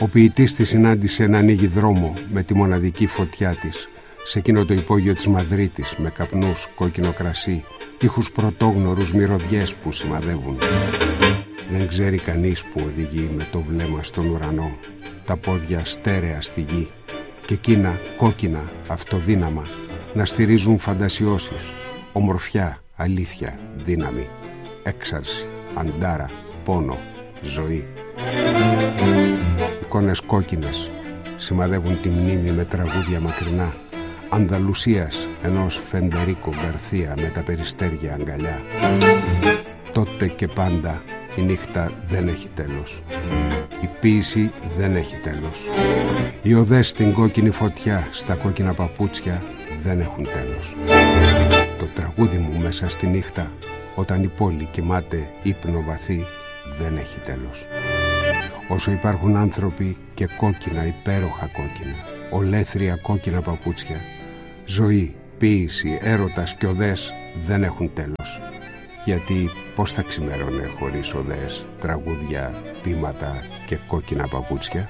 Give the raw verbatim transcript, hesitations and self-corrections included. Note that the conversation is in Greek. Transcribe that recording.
Ο ποιητής τη συνάντησε να ανοίγει δρόμο με τη μοναδική φωτιά της σε εκείνο το υπόγειο της Μαδρίτης, με καπνούς, κόκκινο κρασί, ήχους πρωτόγνωρους, μυρωδιές που σημαδεύουν. Δεν ξέρει κανείς που οδηγεί με το βλέμμα στον ουρανό, τα πόδια στέρεα στη γη και εκείνα κόκκινα, αυτοδύναμα, να στηρίζουν φαντασιώσεις, ομορφιά, αλήθεια, δύναμη, έξαρση, αντάρα, πόνο, ζωή. Εικόνες κόκκινες σημαδεύουν τη μνήμη με τραγούδια μακρινά Ανδαλουσίας ενός Φεντερίκο Γκαρθία με τα περιστέρια αγκαλιά. Τότε και πάντα η νύχτα δεν έχει τέλος. Η ποίηση δεν έχει τέλος. Οι οδές στην κόκκινη φωτιά, στα κόκκινα παπούτσια δεν έχουν τέλος. Το τραγούδι μου μέσα στη νύχτα, όταν η πόλη κοιμάται ύπνο βαθύ, δεν έχει τέλος. Όσο υπάρχουν άνθρωποι και κόκκινα, υπέροχα κόκκινα, ολέθρια κόκκινα παπούτσια, ζωή, ποίηση, έρωτας και οδές δεν έχουν τέλος. Γιατί πώς θα ξημερώνε χωρίς οδές, τραγούδια, ποίηματα και κόκκινα παπούτσια?